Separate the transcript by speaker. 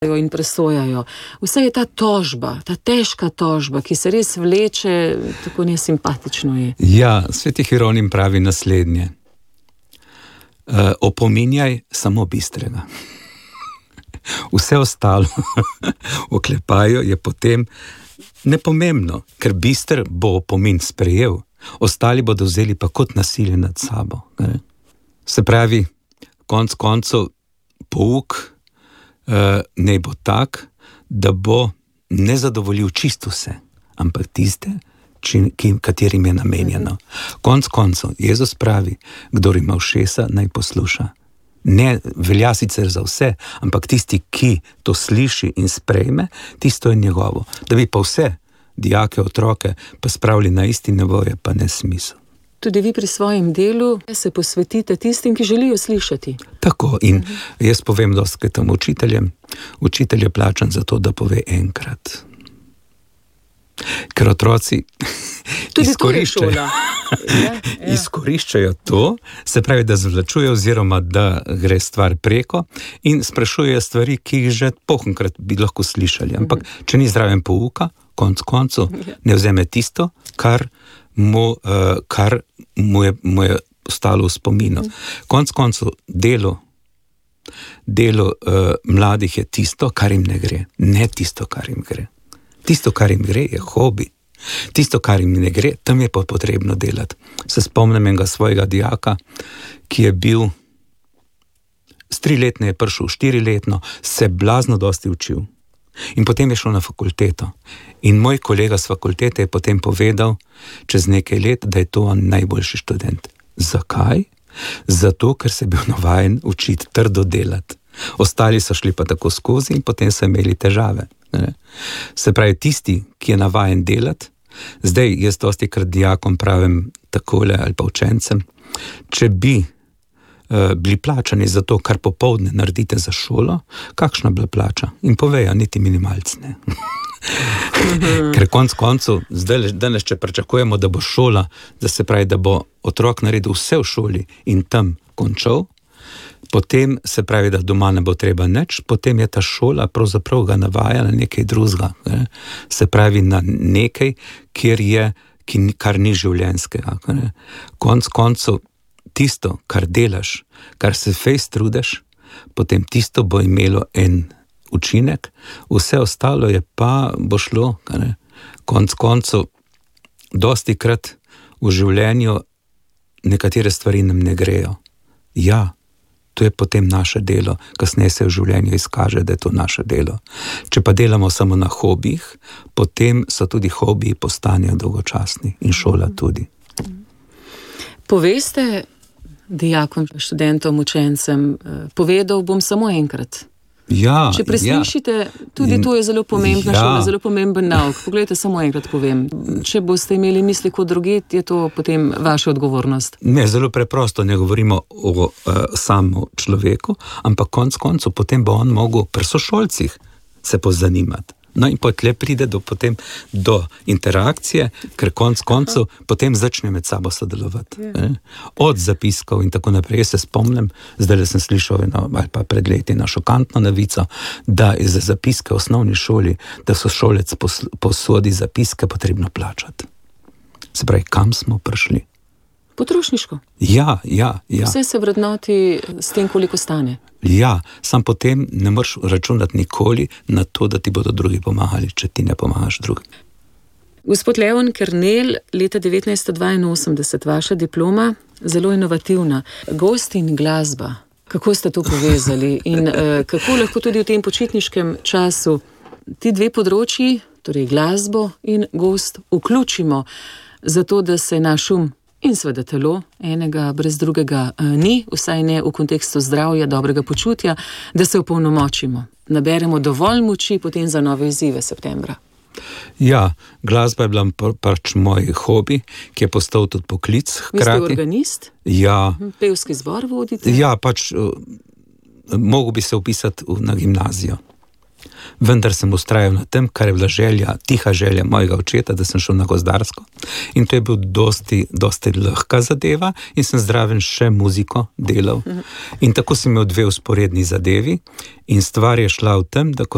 Speaker 1: in presojajo. Vse je ta tožba, ta težka tožba, ki se res vleče, tako nesimpatično je.
Speaker 2: Ja, Sveti Hieronim pravi naslednje. Opominjaj samo bistrega. Vse ostalo oklepajo je potem nepomembno, ker bister bo opomin sprejel, ostali bodo vzeli pa kot nasilje nad sabo. Se pravi, konec koncev pouk ne bo tak, da bo ne zadovoljil čisto vse, ampak tiste, katerim je namenjeno. Konec koncev, Jezus pravi, kdor ima ušesa, naj posluša. Ne velja sicer za vse, ampak tisti, ki to sliši in sprejme, tisto je njegovo. Da bi pa vse dijake, otroke pa spravili na isti nivo, je pa nesmisel.
Speaker 1: Tudi vi pri svojem delu se posvetite tistim, ki želijo slišati.
Speaker 2: Tako, in jaz povem dostikrat tam učiteljem, učitelj je plačan za to, da pove enkrat. Ker otroci izkoriščajo to, se pravi, da zavlačujejo oziroma da gre stvar preko in sprašujejo stvari, ki jih že pohonkrat bi lahko slišali. Ampak če ni zraven pouka, koncu ne vzeme tisto, kar mu je ostalo v spominu. Koncu delo mladih je tisto, kar jim ne gre. Ne tisto, kar jim gre. Tisto, kar jim gre, je hobi. Tisto, kar jim ne gre, tam je pa potrebno delati. Se spomnim enega svojega dijaka, ki je bil s 3-letne je prišel, 4-letno, se blazno dosti učil. In potem je šel na fakulteto. In moj kolega z fakultete je potem povedal, čez nekaj let, da je to on najboljši študent. Zakaj? Zato, ker se je bil navajen učiti, trdo delati. Ostali so šli pa tako skozi in potem so imeli težave. Se pravi, tisti, ki je navajen delati, zdaj jaz dostikrat dijakom pravim takole ali pa učencem, če bi bili plačani za to, kar popoldne naredite za šolo, kakšna bila plača? In povejo, niti minimalc ne. Ker koncu, danes, če pričakujemo, da bo šola, da se pravi, da bo otrok naredil vse v šoli in tam končal, potem se pravi, da doma ne bo treba nič, potem je ta šola pravzaprav ga navaja na nekaj drugega. Se pravi, na nekaj, kar ni življenjskega. Koncu, tisto, kar delaš, kar se fejst trudiš, potem tisto bo imelo en učinek, vse ostalo je pa bo šlo. Koncu, dostikrat v življenju nekatere stvari nam ne grejo. Ja, to je potem naše delo, kasneje se v življenju izkaže, da je to naše delo. Če pa delamo samo na hobijih, potem so tudi hobiji postanejo dolgočasni in šola tudi.
Speaker 1: Poveste dijakom, študentom, učencem, povedal bom samo enkrat.
Speaker 2: Ja,
Speaker 1: če preslišite, tudi to je zelo pomembna šola, zelo pomemben nauk. Poglejte, samo enkrat povem. Če boste imeli misli kot druget, je to potem vaša odgovornost.
Speaker 2: Ne, zelo preprosto, ne govorimo o samo človeku, ampak koncu potem bo on mogel pri sošolcih se pozanimati. No in potem pride do interakcije, ker koncu potem začne med sabo sodelovati. Od zapiskov in tako naprej. Jaz se spomnim, zdaj sem slišal ali pa pred leti na šokantno novico, da je za zapiske v osnovni šoli, da sošolec posodi zapiske potrebno plačati. Se pravi, kam smo prišli?
Speaker 1: Potrošniško.
Speaker 2: Ja.
Speaker 1: Vse se vrednoti s tem, koliko stane.
Speaker 2: Ja, sam potem ne moreš računati nikoli na to, da ti bodo drugi pomagali, če ti ne pomagaš drugim.
Speaker 1: Gospod Leon Kernel, leta 1982, vaša diploma, zelo inovativna. Gozd in glasba, kako ste to povezali in kako lahko tudi v tem počitniškem času ti dve področji, torej glasbo in gozd, vključimo, zato da se naš in seveda telo, enega brez drugega ni, vsaj ne v kontekstu zdravja, dobrega počutja, da se opolnomočimo, naberemo dovolj moči potem za nove izzive septembra.
Speaker 2: Ja, glasba je bila pač moj hobi, ki je postal tudi poklic.
Speaker 1: Vi ste organist?
Speaker 2: Ja.
Speaker 1: Pevski zbor vodite?
Speaker 2: Ja, pač mogel bi se upisati na gimnazijo. Vendar sem ustrajal na tem, kar je bila želja, tiha želja mojega očeta, da sem šel na gozdarsko. In to je bil dosti lahka zadeva in sem zraven še muziko delal. In tako sem imel dve vzporedni zadevi in stvar je šla v tem, da ko